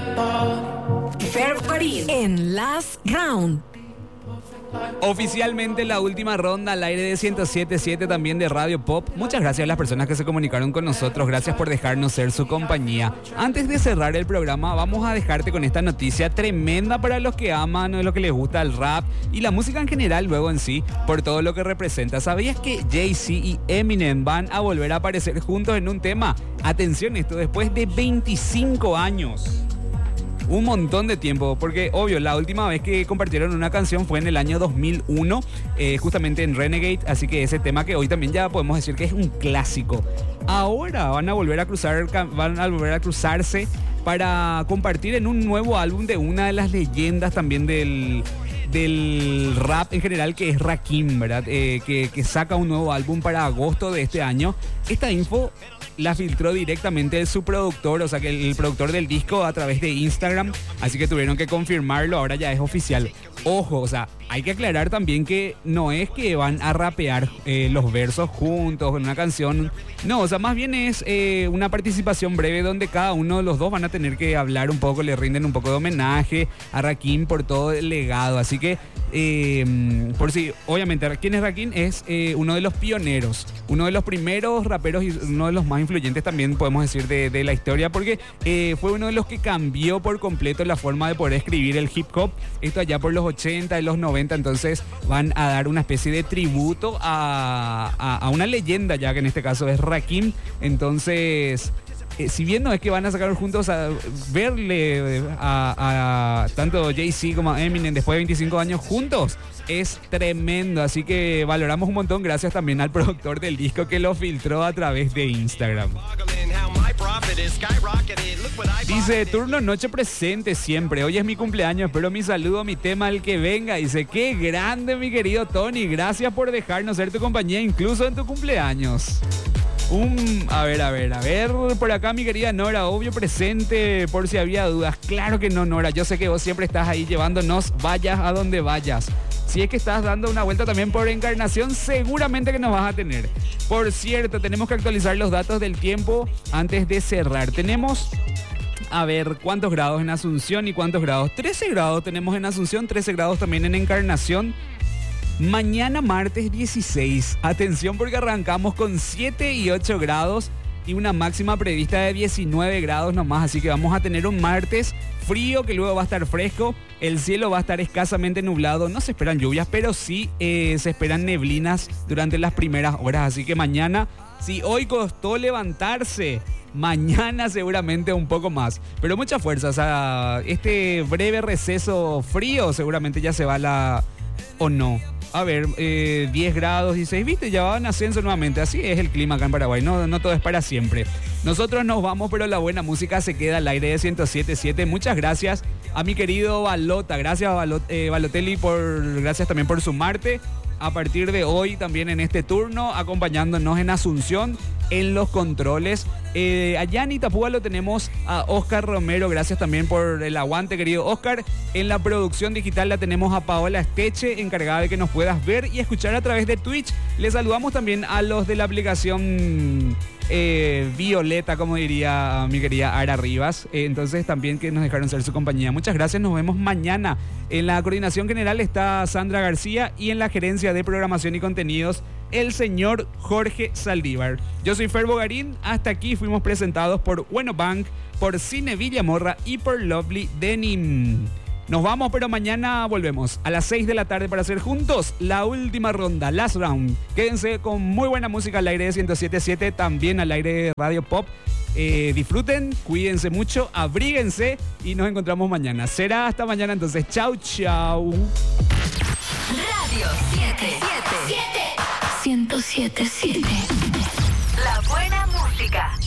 Fervarín en Last Round. Oficialmente la última ronda al aire de 107.7 también de Radio Pop. Muchas gracias a las personas que se comunicaron con nosotros. Gracias por dejarnos ser su compañía. Antes de cerrar el programa, vamos a dejarte con esta noticia tremenda para los que aman o los que les gusta el rap y la música en general luego en sí, por todo lo que representa. ¿Sabías que Jay-Z y Eminem van a volver a aparecer juntos en un tema? Atención, esto después de 25 años. Un montón de tiempo, porque obvio, la última vez que compartieron una canción fue en el año 2001, justamente en Renegade, así que ese tema que hoy también ya podemos decir que es un clásico. Ahora van a volver a cruzarse para compartir en un nuevo álbum de una de las leyendas también del rap en general, que es Rakim, ¿verdad? Que saca un nuevo álbum para agosto de este año. Esta info la filtró directamente su productor, o sea que el productor del disco, a través de Instagram, así que tuvieron que confirmarlo, ahora ya es oficial. Ojo, o sea, hay que aclarar también que no es que van a rapear los versos juntos en una canción, no, o sea, más bien es una participación breve donde cada uno de los dos van a tener que hablar un poco, le rinden un poco de homenaje a Rakim por todo el legado, así que por si, obviamente, ¿quién es Rakim? Es uno de los pioneros, uno de los primeros raperos y uno de los más influyentes también, podemos decir, de la historia, porque fue uno de los que cambió por completo la forma de poder escribir el hip hop, esto allá por los 80 y los 90, entonces van a dar una especie de tributo a una leyenda, ya que en este caso es Rakim, entonces... si bien no es que van a sacar juntos, a verle a tanto Jay-Z como a Eminem después de 25 años juntos es tremendo, así que valoramos un montón, gracias también al productor del disco que lo filtró a través de Instagram. Dice, turno noche presente siempre, hoy es mi cumpleaños, espero mi saludo, mi tema, el que venga. Dice, qué grande mi querido Tony, gracias por dejarnos ser tu compañía incluso en tu cumpleaños. A ver, por acá mi querida Nora, obvio presente por si había dudas. Claro que no, Nora, yo sé que vos siempre estás ahí llevándonos, vayas a donde vayas. Si es que estás dando una vuelta también por Encarnación, seguramente que nos vas a tener. Por cierto, tenemos que actualizar los datos del tiempo antes de cerrar. Tenemos... a ver, ¿cuántos grados en Asunción y cuántos grados? 13 grados tenemos en Asunción, 13 grados también en Encarnación. Mañana martes 16, atención porque arrancamos con 7 y 8 grados y una máxima prevista de 19 grados nomás, así que vamos a tener un martes frío que luego va a estar fresco, el cielo va a estar escasamente nublado, no se esperan lluvias, pero sí se esperan neblinas durante las primeras horas, así que mañana, si hoy costó levantarse, mañana seguramente un poco más, pero mucha fuerza, o sea, este breve receso frío seguramente ya se va o no. A ver, 10 grados, 16, ¿viste? Ya va en ascenso nuevamente. Así es el clima acá en Paraguay. No todo es para siempre. Nosotros nos vamos, pero la buena música se queda al aire de 107.7. Muchas gracias a mi querido Balota. Gracias, Balotelli, gracias también por sumarte. A partir de hoy, también en este turno, acompañándonos en Asunción, en los controles. Allá en Itapúa lo tenemos a Oscar Romero, gracias también por el aguante, querido Oscar. En la producción digital la tenemos a Paola Esteche, encargada de que nos puedas ver y escuchar a través de Twitch. Les saludamos también a los de la aplicación Violeta, como diría mi querida Ara Rivas. Entonces también que nos dejaron ser su compañía. Muchas gracias, nos vemos mañana. En la coordinación general está Sandra García y en la gerencia de programación y contenidos el señor Jorge Saldívar. Yo soy Fer Bogarín, hasta aquí fuimos presentados por Bueno Bank, por Cine Villamorra y por Lovely Denim. Nos vamos, pero mañana volvemos a las 6 de la tarde para hacer juntos la última ronda, Last Round. Quédense con muy buena música al aire de 107.7, también al aire de Radio Pop. Disfruten, cuídense mucho, abríguense y nos encontramos mañana. Será hasta mañana entonces. Chau, chau. Radio 107.7. La buena música.